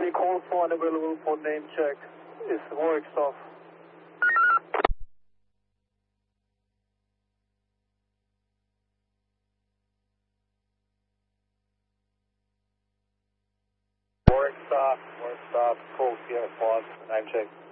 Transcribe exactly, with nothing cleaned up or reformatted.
Charlie, call phone available for name check. It's work stuff. Work stop, work stop, full Sierra Quad, name check.